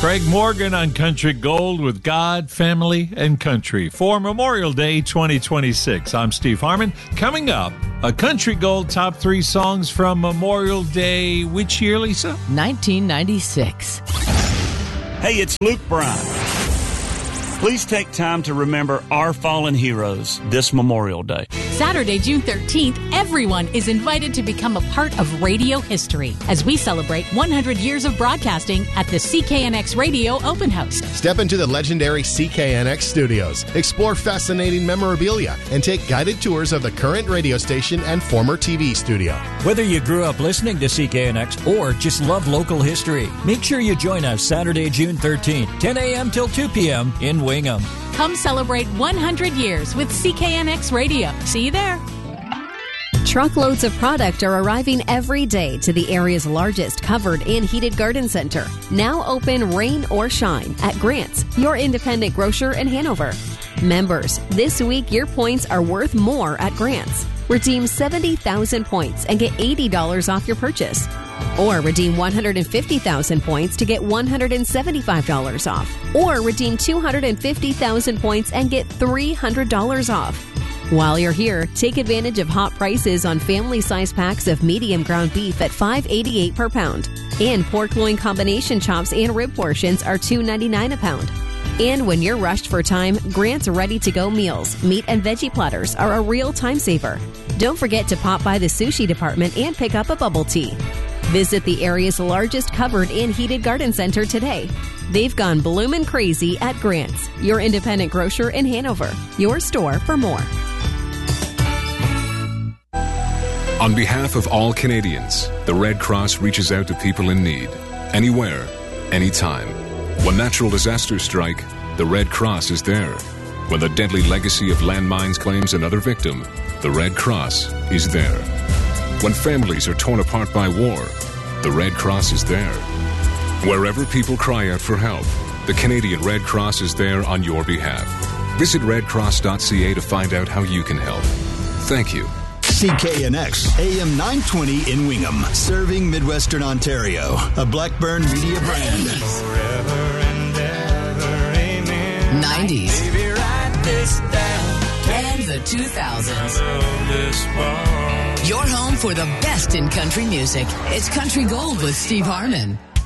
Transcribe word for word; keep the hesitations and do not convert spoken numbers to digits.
Craig Morgan on Country Gold with God, Family, and Country for Memorial Day twenty twenty-six. I'm Steve Harmon. Coming up, a Country Gold top three songs from Memorial Day. Which year, Lisa? nineteen ninety-six. Hey, it's Luke Bryan. Please take time to remember our fallen heroes this Memorial Day. Saturday, June thirteenth, everyone is invited to become a part of radio history as we celebrate one hundred years of broadcasting at the C K N X Radio Open House. Step into the legendary C K N X studios, explore fascinating memorabilia, and take guided tours of the current radio station and former T V studio. Whether you grew up listening to C K N X or just love local history, make sure you join us Saturday, June thirteenth, ten a.m. till two p.m. in Wingham. Come celebrate one hundred years with C K N X Radio. See you there. Truckloads of product are arriving every day to the area's largest covered and heated garden center. Now open rain or shine at Grant's, your independent grocer in Hanover. Members, this week your points are worth more at Grant's. Redeem seventy thousand points and get eighty dollars off your purchase. Or redeem one hundred fifty thousand points to get one hundred seventy-five dollars off. Or redeem two hundred fifty thousand points and get three hundred dollars off. While you're here, take advantage of hot prices on family-size packs of medium ground beef at five dollars and eighty-eight cents per pound. And pork loin combination chops and rib portions are two dollars and ninety-nine cents a pound. And when you're rushed for time, Grant's ready-to-go meals, meat and veggie platters are a real time saver. Don't forget to pop by the sushi department and pick up a bubble tea. Visit the area's largest covered and heated garden center today. They've gone bloomin' crazy at Grant's, your independent grocer in Hanover. Your store for more. On behalf of all Canadians, the Red Cross reaches out to people in need, anywhere, anytime. When natural disasters strike, the Red Cross is there. When the deadly legacy of landmines claims another victim, the Red Cross is there. When families are torn apart by war, the Red Cross is there. Wherever people cry out for help, the Canadian Red Cross is there on your behalf. Visit red cross dot c a to find out how you can help. Thank you. C K N X, A M nine twenty in Wingham, serving Midwestern Ontario, a Blackburn Media brand. Forever and ever, amen. nineties. Baby, write this down. And the two thousands. This bar. Your home for the best in country music. It's Country Gold with Steve Harmon.